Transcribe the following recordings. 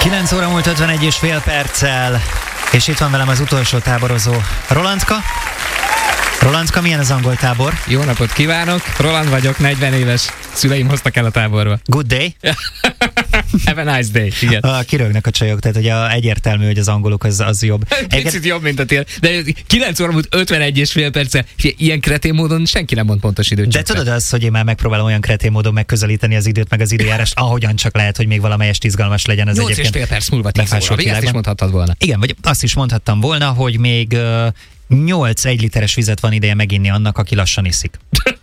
9 óra múlt 51,5 perccel, és itt van velem az utolsó táborozó, Rolandka. Rolandka, milyen az angol tábor? Jó napot kívánok, Roland vagyok, 40 éves, szüleim hoztak el a táborba. Good day? Have a nice day, igen. Kirögnek a csajok, tehát ugye egyértelmű, hogy az angolok az jobb. Picit jobb, mint a tél. De 9 óra múlt 51,5 perccel, ilyen kretén módon senki nem mond pontos időt. De tudod azt, hogy én már megpróbálom olyan kretén módon megközelíteni az időt, meg az időjárást, ahogyan csak lehet, hogy még valamelyest izgalmas legyen az egyébként. 8,5 perc múlva 10 óra, ezt is mondhattad volna. Igen, vagy azt is mondhattam volna, hogy még 8 1 literes vizet van ideje meginni annak, aki lassan iszik.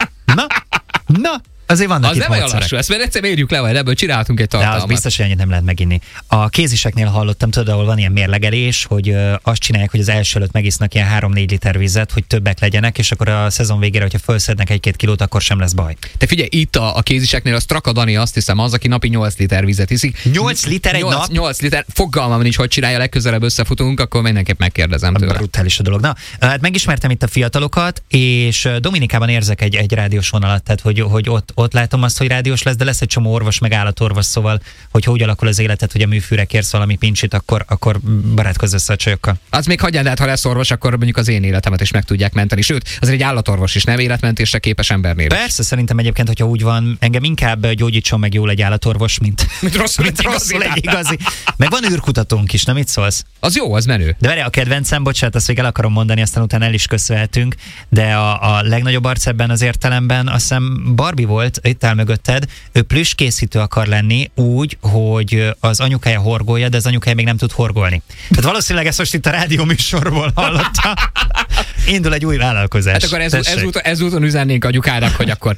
Na, azért vannak az itt nem olyan módszerek. lassú, ezt már egyszer mérjük le, vagy ebből csinálhatunk egy tartalmat. De az biztos, hogy ennyit nem lehet meginni. A kéziseknél hallottam, tudod, ahol van ilyen mérlegelés, hogy azt csinálják, hogy az első előtt megisznak ilyen 3-4 liter vizet, hogy többek legyenek, és akkor a szezon végére, hogyha felszednek 1-2 kilót, akkor sem lesz baj. Te figyelj, itt a kéziseknél a Straka Dani, azt hiszem, az, aki napi 8 liter vizet iszik. 8 liter egy nap? 8 liter, fogalmam nincs, hogy csinálja, legközelebb összefutunk, akkor mindenképp megkérdezem tőle. Brutális a dolog. Na, hát megismertem itt a fiatalokat, és Dominikában érzek egy rádiós vonalat, tehát hogy ott látom azt, hogy rádiós lesz, de lesz egy csomó orvos, meg állatorvos, szóval, hogy úgy alakul az életed, hogy a műfűre kérsz valami pincsit, akkor barátkozz össze a csajokkal. Az még hagyján, de hát ha lesz orvos, akkor mondjuk az én életemet is meg tudják menteni. Sőt, azért egy állatorvos is nem életmentésre képes embernél. Persze, szerintem egyébként, hogyha úgy van, engem inkább gyógyítson meg jól egy állatorvos, mint rosszul egy igazi. Meg van űrkutatónk is, nem mit szólsz? Az jó, az menő. De várj, a kedvencem, bocsánat, azt még el akarom mondani, aztán utána el is köszönhetünk, de a legnagyobb arc ebben az értelemben azt hiszem Barbie volt, itt áll mögötted, ő plüsskészítő akar lenni úgy, hogy az anyukája horgolja, de az anyukája még nem tud horgolni. Tehát valószínűleg ezt most itt a rádió műsorból hallotta. Indul egy új vállalkozás. Hát akkor ezúton üzennénk anyukának, hogy akkor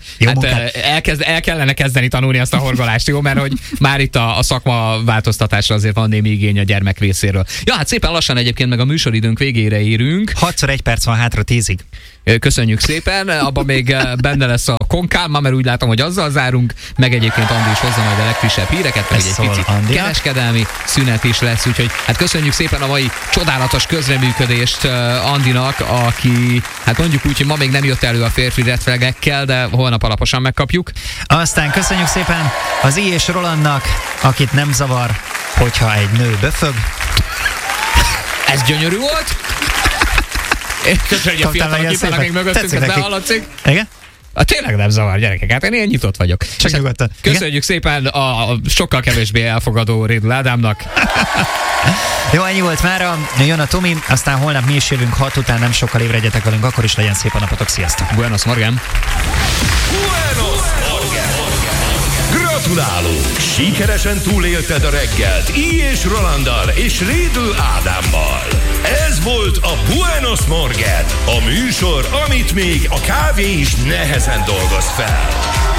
el kellene kezdeni tanulni azt a horgolást, jó? Mert hogy már itt a szakma változtatásra azért van némi igény a gyermek részéről. Ja, hát szépen lassan egyébként meg a műsoridőnk végére érünk. 6x1 perc van hátra 10-ig. Köszönjük szépen, abban még benne lesz a konkálma, mert úgy látom, hogy azzal zárunk, meg egyébként Andi is hozza majd a legfrissebb híreket, meg egy picit kereskedelmi szünet is lesz, úgyhogy hát köszönjük szépen a mai csodálatos közreműködést Andinak, aki hát mondjuk úgy, hogy ma még nem jött elő a férfi retflegekkel, de holnap alaposan megkapjuk. Aztán köszönjük szépen az I és Rolandnak, akit nem zavar, hogyha egy nő böfög. Ez gyönyörű volt. Köszönjük a fiatalok itt vannak még mögöttünk, ezt behallatszik. Igen? Tényleg nem zavar, gyerekek, hát én nyitott vagyok. Csak nyugodtan. Köszönjük szépen a sokkal kevésbé elfogadó Rédl Ádámnak. Jó, ennyi volt mára. Jön a Tomi, aztán holnap mi is jövünk 6 után, nem sokkal ébredjetek velünk, akkor is legyen szép a napotok. Sziasztok! Buenos morgen! Buenos morgen! Gratulálunk! Sikeresen túlélted a reggelt I és Rolanddal és Rédl Ádámmal. Ez volt a Buenos Morgen, a műsor, amit még a kávé is nehezen dolgoz fel.